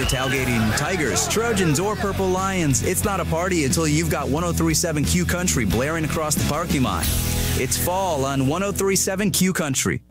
tailgating Tigers, Trojans, or Purple Lions, it's not a party until you've got 103.7 Q Country blaring across the parking lot. It's fall on 103.7 Q Country.